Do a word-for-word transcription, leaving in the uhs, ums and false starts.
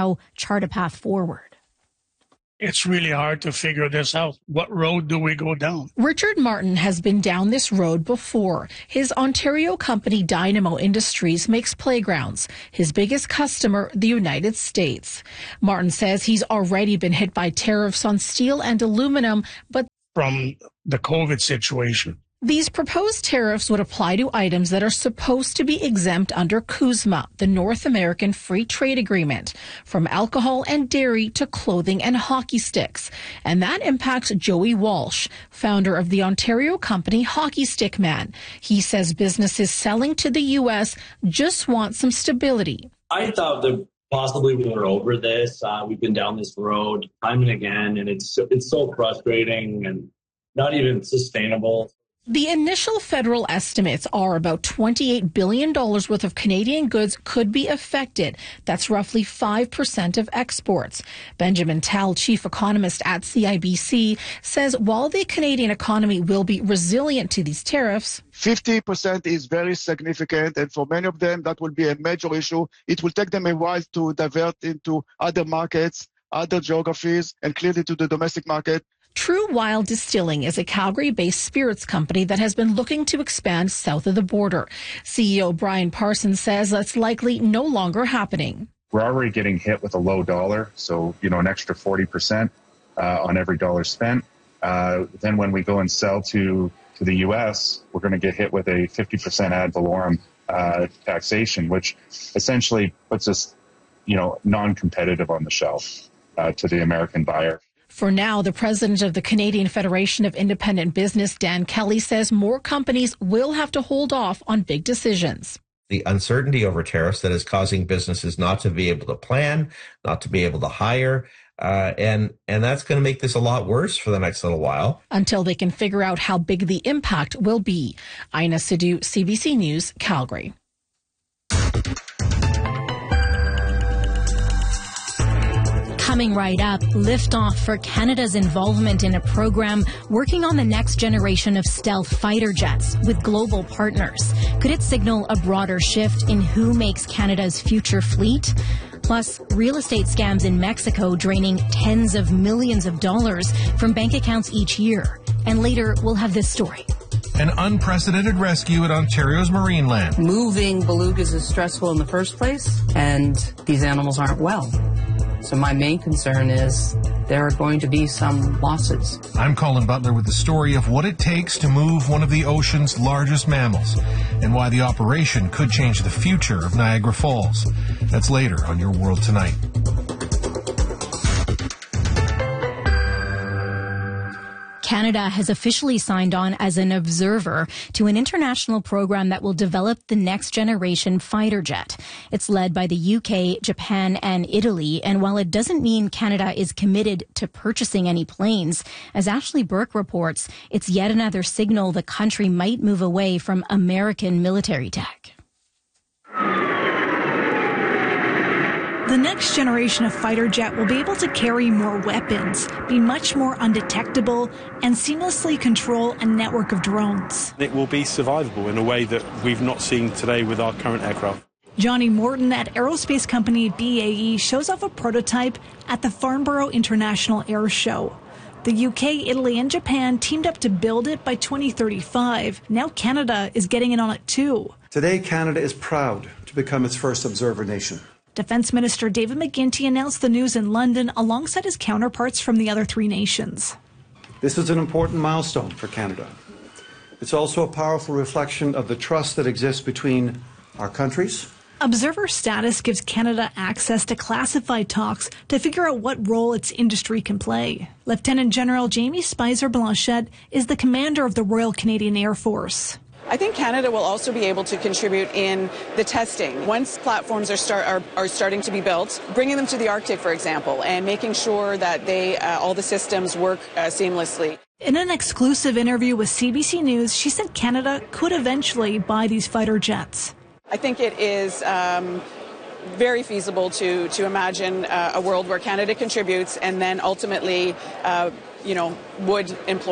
now chart a path forward. It's really hard to figure this out. What road do we go down? Richard Martin has been down this road before. His Ontario company Dynamo Industries makes playgrounds. His biggest customer, the United States. Martin says he's already been hit by tariffs on steel and aluminum, but from the COVID situation. These proposed tariffs would apply to items that are supposed to be exempt under CUSMA, the North American Free Trade Agreement, from alcohol and dairy to clothing and hockey sticks. And that impacts Joey Walsh, founder of the Ontario company Hockey Stick Man. He says businesses selling to the U S just want some stability. I thought that possibly we were over this. Uh, we've been down this road time and again, and it's it's so frustrating and not even sustainable. The initial federal estimates are about twenty-eight billion dollars worth of Canadian goods could be affected. That's roughly five percent of exports. Benjamin Tal, chief economist at C I B C, says while the Canadian economy will be resilient to these tariffs, fifty percent is very significant, and for many of them, that will be a major issue. It will take them a while to divert into other markets, other geographies, and clearly to the domestic market. True Wild Distilling is a Calgary-based spirits company that has been looking to expand south of the border. C E O Brian Parsons says that's likely no longer happening. We're already getting hit with a low dollar, so, you know, an extra forty percent uh, on every dollar spent. Uh, then when we go and sell to, to the U S, we're going to get hit with a fifty percent ad valorem uh, taxation, which essentially puts us, you know, non-competitive on the shelf uh, to the American buyer. For now, the president of the Canadian Federation of Independent Business, Dan Kelly, says more companies will have to hold off on big decisions. The uncertainty over tariffs that is causing businesses not to be able to plan, not to be able to hire, uh, and and that's going to make this a lot worse for the next little while. Until they can figure out how big the impact will be. Ina Sidhu, C B C News, Calgary. Coming right up, liftoff for Canada's involvement in a program working on the next generation of stealth fighter jets with global partners. Could it signal a broader shift in who makes Canada's future fleet? Plus, real estate scams in Mexico draining tens of millions of dollars from bank accounts each year. And later, we'll have this story. An unprecedented rescue at Ontario's Marineland. Moving belugas is stressful in the first place, and these animals aren't well. So my main concern is there are going to be some losses. I'm Colin Butler with the story of what it takes to move one of the ocean's largest mammals and why the operation could change the future of Niagara Falls. That's later on Your World Tonight. Canada has officially signed on as an observer to an international program that will develop the next generation fighter jet. It's led by the U K, Japan, and Italy. And while it doesn't mean Canada is committed to purchasing any planes, as Ashley Burke reports, it's yet another signal the country might move away from American military tech. The next generation of fighter jet will be able to carry more weapons, be much more undetectable, and seamlessly control a network of drones. It will be survivable in a way that we've not seen today with our current aircraft. Johnny Morton at aerospace company B A E shows off a prototype at the Farnborough International Air Show. The U K, Italy, and Japan teamed up to build it by twenty thirty-five. Now Canada is getting in on it too. Today, Canada is proud to become its first observer nation. Defense Minister David McGuinty announced the news in London alongside his counterparts from the other three nations. This is an important milestone for Canada. It's also a powerful reflection of the trust that exists between our countries. Observer status gives Canada access to classified talks to figure out what role its industry can play. Lieutenant General Jamie Spicer Blanchette is the commander of the Royal Canadian Air Force. I think Canada will also be able to contribute in the testing. Once platforms are, start, are, are starting to be built, bringing them to the Arctic, for example, and making sure that they uh, all the systems work uh, seamlessly. In an exclusive interview with C B C News, she said Canada could eventually buy these fighter jets. I think it is um, very feasible to, to imagine uh, a world where Canada contributes and then ultimately, uh, you know, would employ